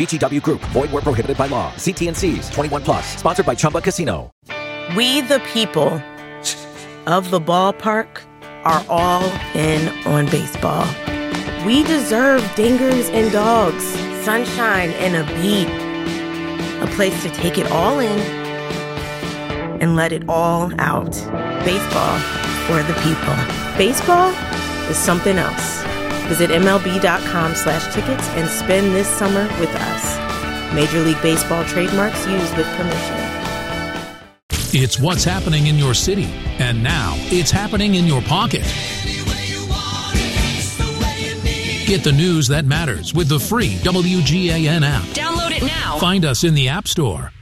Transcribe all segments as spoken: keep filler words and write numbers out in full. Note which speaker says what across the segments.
Speaker 1: V G W Group. Void where prohibited by law. See T N Cs. twenty-one plus. Sponsored by Chumba Casino.
Speaker 2: We the people of the ballpark are all in on baseball. We deserve dingers and dogs, sunshine and a beat. A place to take it all in and let it all out. Baseball for the people. Baseball is something else. Visit MLB.com slash tickets and spend this summer with us. Major League Baseball trademarks used with permission.
Speaker 3: It's what's happening in your city. And now it's happening in your pocket. Get the news that matters with the free W G A N app.
Speaker 4: Download it now.
Speaker 3: Find us in the App Store.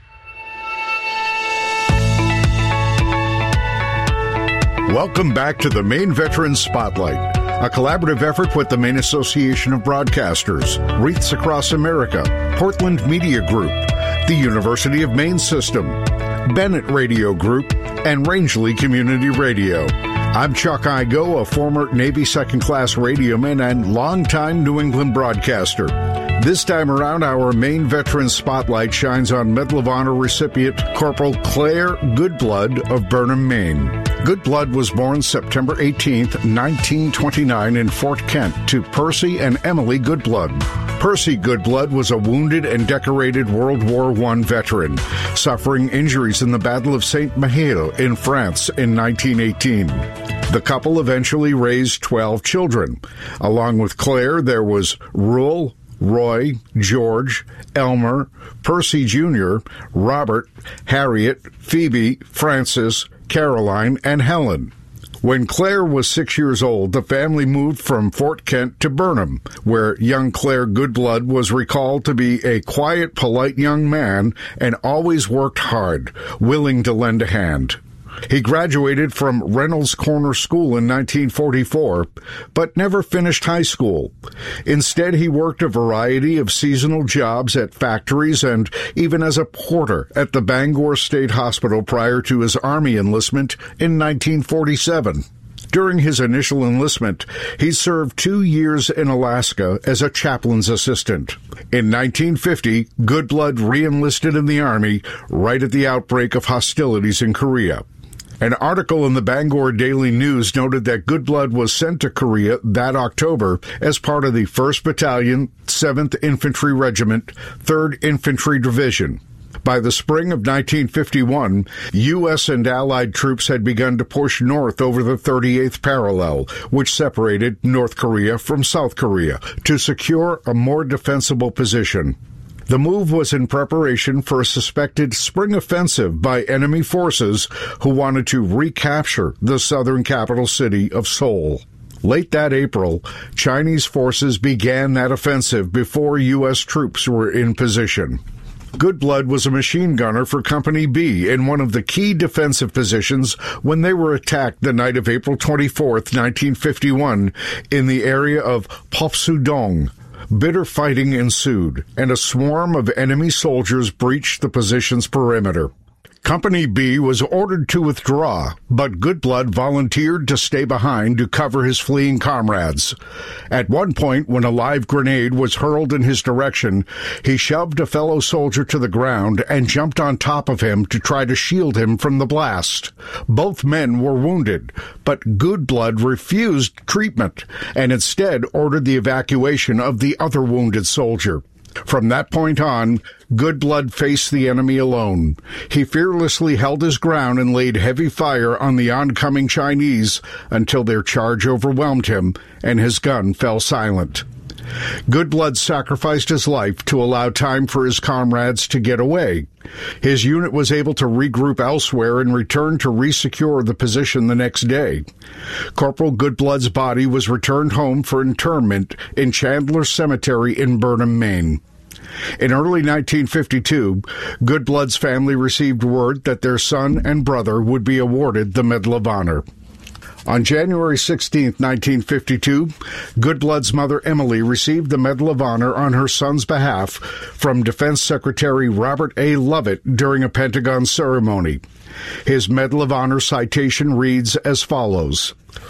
Speaker 5: Welcome back to the Maine Veterans Spotlight, a collaborative effort with the Maine Association of Broadcasters, Wreaths Across America, Portland Media Group, the University of Maine System, Bennett Radio Group, and Rangeley Community Radio. I'm Chuck Igo, a former Navy second-class radioman and longtime New England broadcaster. This time around, our Maine Veterans Spotlight shines on Medal of Honor recipient Corporal Claire Goodblood of Burnham, Maine. Goodblood was born September eighteenth, nineteen twenty-nine in Fort Kent to Percy and Emily Goodblood. Percy Goodblood was a wounded and decorated World War One veteran, suffering injuries in the Battle of Saint Mihiel in France in nineteen eighteen. The couple eventually raised twelve children. Along with Claire, there was Rule, Roy, George, Elmer, Percy Junior, Robert, Harriet, Phoebe, Francis, Caroline, and Helen. When Claire was six years old, the family moved from Fort Kent to Burnham, where young Claire Goodblood was recalled to be a quiet, polite young man and always worked hard, willing to lend a hand. He graduated from Reynolds Corner School in nineteen forty-four, but never finished high school. Instead, he worked a variety of seasonal jobs at factories and even as a porter at the Bangor State Hospital prior to his Army enlistment in nineteen forty-seven. During his initial enlistment, he served two years in Alaska as a chaplain's assistant. In nineteen fifty, Goodblood re-enlisted in the Army right at the outbreak of hostilities in Korea. An article in the Bangor Daily News noted that Goodblood was sent to Korea that October as part of the first Battalion, seventh Infantry Regiment, third Infantry Division. By the spring of nineteen fifty-one, U S and Allied troops had begun to push north over the thirty-eighth parallel, which separated North Korea from South Korea, to secure a more defensible position. The move was in preparation for a suspected spring offensive by enemy forces who wanted to recapture the southern capital city of Seoul. Late that April, Chinese forces began that offensive before U S troops were in position. Goodblood was a machine gunner for Company B in one of the key defensive positions when they were attacked the night of April twenty-fourth, nineteen fifty-one, in the area of Popsudong. Bitter fighting ensued, and a swarm of enemy soldiers breached the position's perimeter. Company B was ordered to withdraw, but Goodblood volunteered to stay behind to cover his fleeing comrades. At one point, when a live grenade was hurled in his direction, he shoved a fellow soldier to the ground and jumped on top of him to try to shield him from the blast. Both men were wounded, but Goodblood refused treatment and instead ordered the evacuation of the other wounded soldier. From that point on, Goodblood faced the enemy alone. He fearlessly held his ground and laid heavy fire on the oncoming Chinese until their charge overwhelmed him and his gun fell silent. Goodblood sacrificed his life to allow time for his comrades to get away. His unit was able to regroup elsewhere and return to resecure the position the next day. Corporal Goodblood's body was returned home for interment in Chandler Cemetery in Burnham, Maine. In early nineteen fifty-two, Goodblood's family received word that their son and brother would be awarded the Medal of Honor. On January sixteenth, nineteen fifty-two, Goodblood's mother Emily received the Medal of Honor on her son's behalf from Defense Secretary Robert A. Lovett during a Pentagon ceremony. His Medal of Honor citation reads as follows: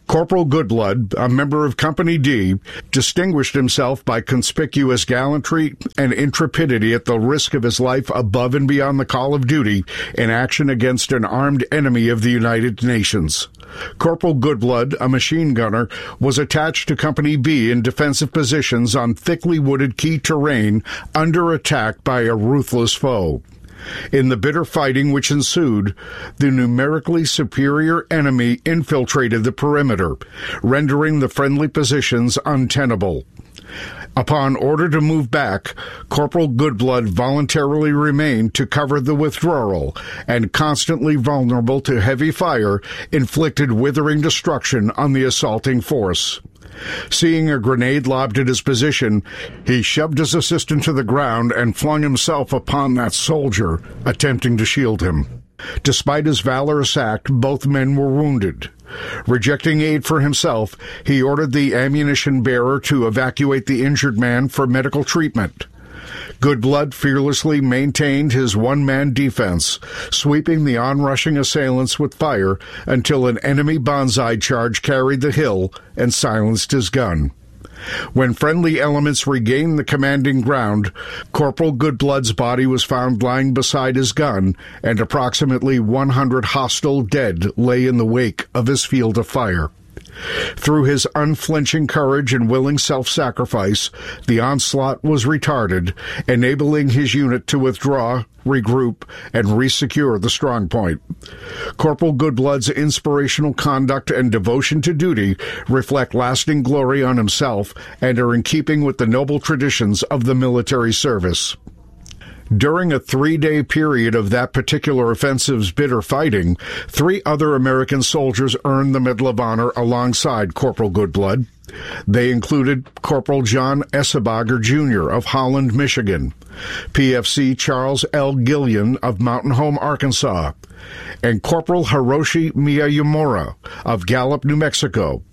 Speaker 5: Corporal Goodblood, a member of Company D, distinguished himself by conspicuous gallantry and intrepidity at the risk of his life above and beyond the call of duty in action against an armed enemy of the United Nations. Corporal Goodblood, a machine gunner, was attached to Company B in defensive positions on thickly wooded key terrain under attack by a ruthless foe. In the bitter fighting which ensued, the numerically superior enemy infiltrated the perimeter, rendering the friendly positions untenable. Upon order to move back, Corporal Goodblood voluntarily remained to cover the withdrawal, and constantly vulnerable to heavy fire, inflicted withering destruction on the assaulting force. Seeing a grenade lobbed at his position, he shoved his assistant to the ground and flung himself upon that soldier, attempting to shield him. Despite his valorous act, both men were wounded. Rejecting aid for himself, he ordered the ammunition bearer to evacuate the injured man for medical treatment. Goodblood fearlessly maintained his one-man defense, sweeping the onrushing assailants with fire until an enemy banzai charge carried the hill and silenced his gun. When friendly elements regained the commanding ground, Corporal Goodblood's body was found lying beside his gun, and approximately one hundred hostile dead lay in the wake of his field of fire. Through his unflinching courage and willing self-sacrifice, the onslaught was retarded, enabling his unit to withdraw, regroup, and resecure the strongpoint. Corporal Goodblood's inspirational conduct and devotion to duty reflect lasting glory on himself and are in keeping with the noble traditions of the military service. During a three-day period of that particular offensive's bitter fighting, three other American soldiers earned the Medal of Honor alongside Corporal Goodblood. They included Corporal John Essebager, Junior of Holland, Michigan, P F C Charles L. Gillian of Mountain Home, Arkansas, and Corporal Hiroshi Miyamura of Gallup, New Mexico.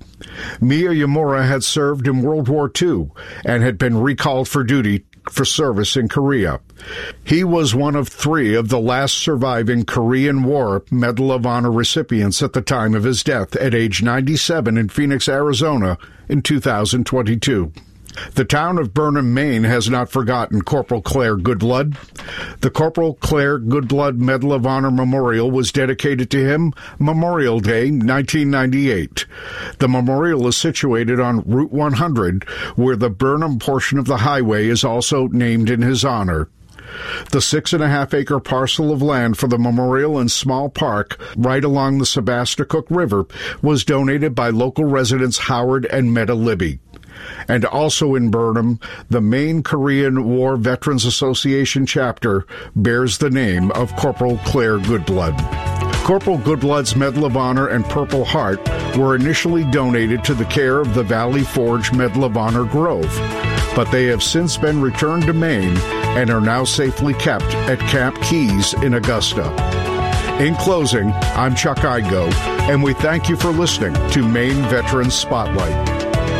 Speaker 5: Miyamura had served in World War Two and had been recalled for duty for service in Korea. He was one of three of the last surviving Korean War Medal of Honor recipients at the time of his death at age ninety-seven in Phoenix, Arizona in two thousand twenty-two. The town of Burnham, Maine has not forgotten Corporal Claire Goodblood. The Corporal Claire Goodblood Medal of Honor Memorial was dedicated to him Memorial Day, nineteen ninety-eight. The memorial is situated on Route one hundred, where the Burnham portion of the highway is also named in his honor. The six-and-a-half-acre parcel of land for the memorial and small park right along the Sebasticook River was donated by local residents Howard and Meta Libby. And also in Burnham, the Maine Korean War Veterans Association chapter bears the name of Corporal Claire Goodblood. Corporal Goodblood's Medal of Honor and Purple Heart were initially donated to the care of the Valley Forge Medal of Honor Grove, but they have since been returned to Maine and are now safely kept at Camp Keys in Augusta. In closing, I'm Chuck Igo, and we thank you for listening to Maine Veterans Spotlight.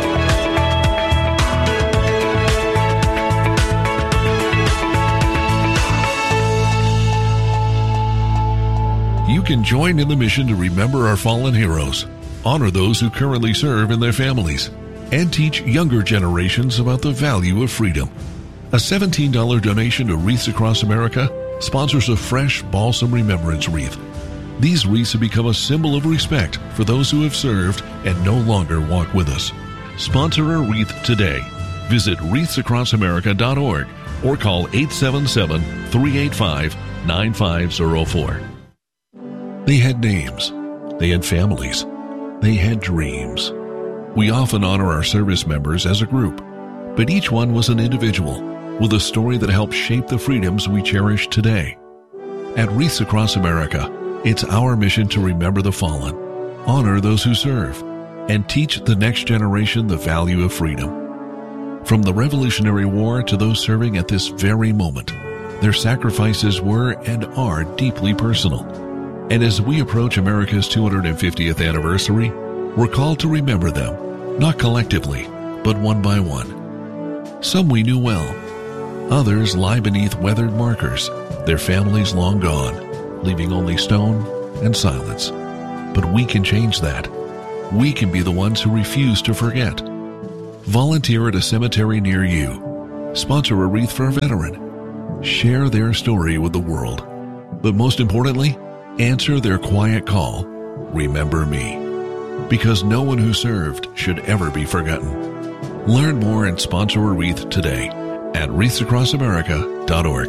Speaker 3: You can join in the mission to remember our fallen heroes, honor those who currently serve and their families, and teach younger generations about the value of freedom. A seventeen dollars donation to Wreaths Across America sponsors a fresh balsam remembrance wreath. These wreaths have become a symbol of respect for those who have served and no longer walk with us. Sponsor a wreath today. Visit wreaths across america dot org or call eight seven seven, three eight five, nine five zero four. They had names. They had families. They had dreams. We often honor our service members as a group, but each one was an individual with a story that helped shape the freedoms we cherish today. At Wreaths Across America, it's our mission to remember the fallen, honor those who serve, and teach the next generation the value of freedom. From the Revolutionary War to those serving at this very moment, their sacrifices were and are deeply personal. And as we approach America's two hundred fiftieth anniversary, we're called to remember them, not collectively, but one by one. Some we knew well. Others lie beneath weathered markers, their families long gone, leaving only stone and silence. But we can change that. we can be the ones who refuse to forget. Volunteer at a cemetery near you. Sponsor a wreath for a veteran. Share their story with the world. But most importantly, answer their quiet call. Remember me. Because no one who served should ever be forgotten. Learn more and sponsor a wreath today at wreaths across america dot org.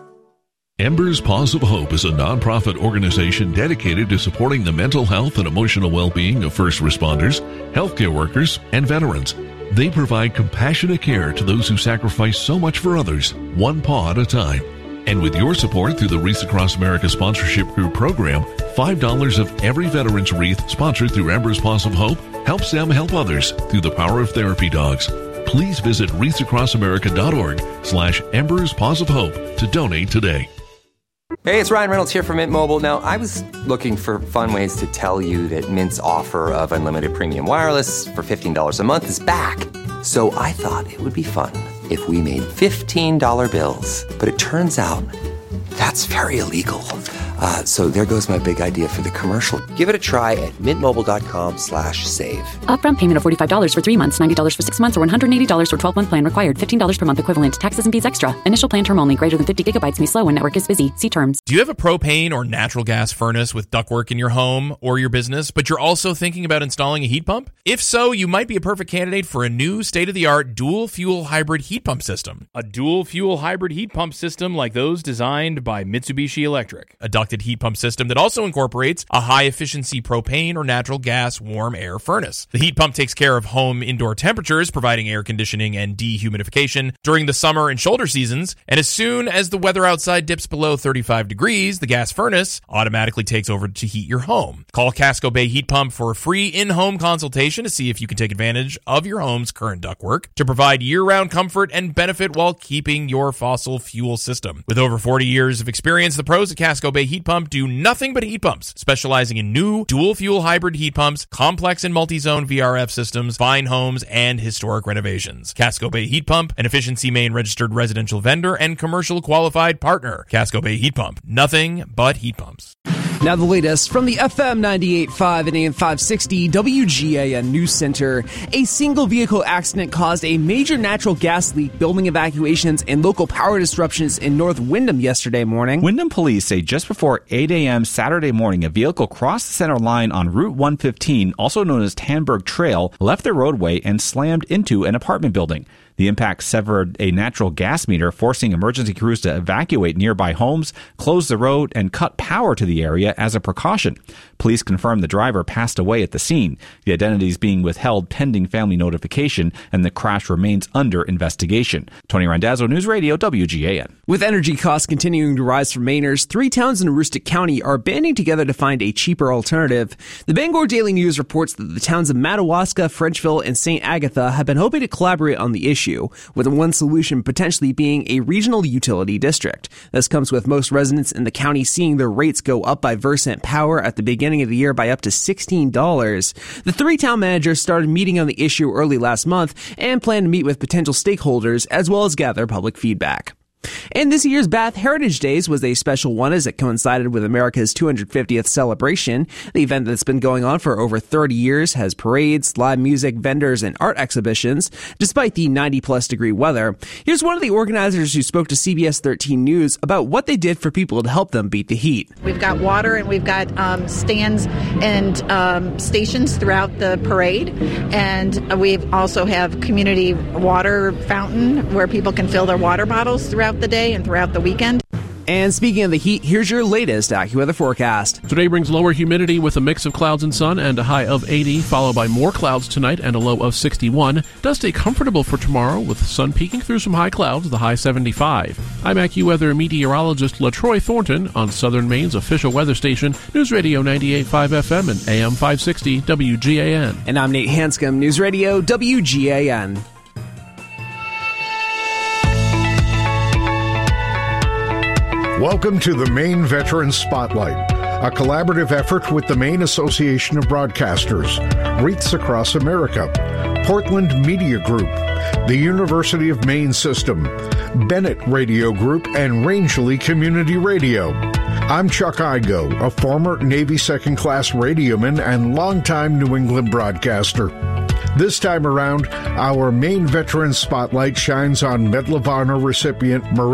Speaker 3: Embers Paws of Hope is a nonprofit organization dedicated to supporting the mental health and emotional well-being of first responders, healthcare workers, and veterans. They provide compassionate care to those who sacrifice so much for others, one paw at a time. And with your support through the Wreaths Across America Sponsorship Group program, five dollars of every veteran's wreath sponsored through Embers Paws of Hope helps them help others through the power of therapy dogs. Please visit wreaths across america dot org slash Embers Paws of Hope to donate today.
Speaker 4: Hey, it's Ryan Reynolds here from Mint Mobile. Now, I was looking for fun ways to tell you that Mint's offer of unlimited premium wireless for fifteen dollars a month is back. So I thought it would be fun if we made fifteen dollar bills. But it turns out that's very illegal. Uh, so there goes my big idea for the commercial. Give it a try at mintmobile.com slash save.
Speaker 6: Upfront payment of forty-five dollars for three months, ninety dollars for six months, or one hundred eighty dollars for twelve-month plan required. fifteen dollars per month equivalent. Taxes and fees extra. Initial plan term only. Greater than fifty gigabytes may slow when network is busy. See terms.
Speaker 7: Do you have a propane or natural gas furnace with ductwork in your home or your business, but you're also thinking about installing a heat pump? If so, you might be a perfect candidate for a new state-of-the-art dual-fuel hybrid heat pump system. A dual-fuel hybrid heat pump system like those designed by Mitsubishi Electric. A ducted heat pump system that also incorporates a high-efficiency propane or natural gas warm air furnace. The heat pump takes care of home indoor temperatures, providing air conditioning and dehumidification during the summer and shoulder seasons, and as soon as the weather outside dips below thirty-five degrees, the gas furnace automatically takes over to heat your home. Call Casco Bay Heat Pump for a free in-home consultation to see if you can take advantage of your home's current ductwork to provide year-round comfort and benefit while keeping your fossil fuel system. With over forty years of experience, the pros at Casco Bay Heat Pump do nothing Nothing but heat pumps, specializing in new dual-fuel hybrid heat pumps, complex and multi-zone V R F systems, fine homes, and historic renovations. Casco Bay Heat Pump, an Efficiency Maine registered residential vendor and commercial qualified partner. Casco Bay Heat Pump, nothing but heat pumps.
Speaker 8: Now the latest from the F M ninety-eight point five and A M five sixty W G A N News Center. A single vehicle accident caused a major natural gas leak, building evacuations, and local power disruptions in North Windham yesterday morning.
Speaker 9: Windham police say just before eight a.m. Saturday morning, a vehicle crossed the center line on Route one fifteen, also known as Tanberg Trail, left the roadway and slammed into an apartment building. The impact severed a natural gas meter, forcing emergency crews to evacuate nearby homes, close the road, and cut power to the area as a precaution. Police confirmed the driver passed away at the scene. The identity is being withheld pending family notification, and the crash remains under investigation. Tony Randazzo, News Radio, W G A N.
Speaker 8: With energy costs continuing to rise for Mainers, three towns in Aroostook County are banding together to find a cheaper alternative. The Bangor Daily News reports that the towns of Madawaska, Frenchville, and Saint Agatha have been hoping to collaborate on the issue, with one solution potentially being a regional utility district. This comes with most residents in the county seeing their rates go up by Versant Power at the beginning of the year by up to sixteen dollars. The three town managers started meeting on the issue early last month and plan to meet with potential stakeholders as well as gather public feedback. And this year's Bath Heritage Days was a special one as it coincided with America's two hundred fiftieth celebration. The event that's been going on for over thirty years has parades, live music, vendors, and art exhibitions, despite the ninety plus degree weather. Here's one of the organizers who spoke to C B S thirteen News about what they did for people to help them beat the heat.
Speaker 10: We've got water and we've got um, stands and um, stations throughout the parade. And we also have community water fountain where people can fill their water bottles throughout the day and throughout the weekend.
Speaker 8: And speaking of the heat, here's your latest AccuWeather forecast.
Speaker 11: Today brings lower humidity with a mix of clouds and sun and a high of eighty, followed by more clouds tonight and a low of sixty-one. It does stay comfortable for tomorrow with sun peeking through some high clouds, the high seventy-five. I'm AccuWeather meteorologist LaTroy Thornton on Southern Maine's official weather station, News Radio ninety-eight point five F M and A M five sixty W G A N.
Speaker 8: And I'm Nate Hanscom, News Radio W G A N.
Speaker 5: Welcome to the Maine Veterans Spotlight, a collaborative effort with the Maine Association of Broadcasters, Wreaths Across America, Portland Media Group, the University of Maine System, Bennett Radio Group, and Rangeley Community Radio. I'm Chuck Igo, a former Navy second-class radioman and longtime New England broadcaster. This time around, our main veteran spotlight shines on Medal of Honor recipient Marie